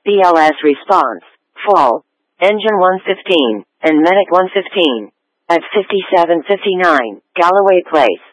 BLS response, full. Engine 115, and Medic 115. At 5759, Galloway Place.